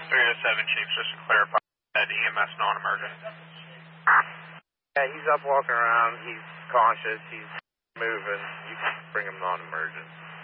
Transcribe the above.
307, Chief, just to clarify that EMS non-emergent. Yeah, he's up walking around. He's conscious. He's moving. You can bring him non-emergent.